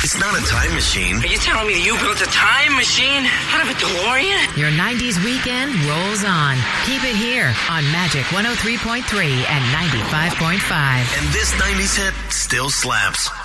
It's not a time machine. Are you telling me that you built a time machine out of a DeLorean? Your 90s weekend rolls on. Keep it here on Magic 103.3 and 95.5. And this 90s hit still slaps.